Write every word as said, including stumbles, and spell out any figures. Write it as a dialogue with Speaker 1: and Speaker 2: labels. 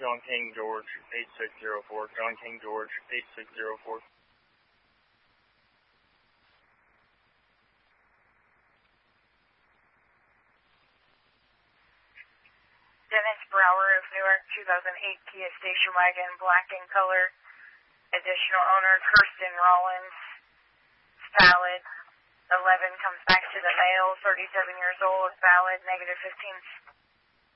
Speaker 1: John King George, eight six zero four. John King George, eight six zero four.
Speaker 2: Dennis Brower of Newark, two thousand eight Kia station wagon, black in color. Additional owner, Kirsten Rollins. Valid. eleven comes back to the mail, thirty-seven years old, valid, negative fifteen.